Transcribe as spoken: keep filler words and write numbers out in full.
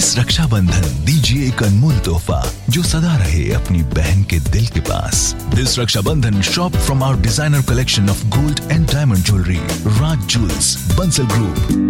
इस रक्षाबंधन दीजिए एक अनमोल तोहफा जो सदा रहे अपनी बहन के दिल के पास। This Rakshabandhan shop from our designer collection of gold and diamond jewellery, Raj jewels, Bansal group.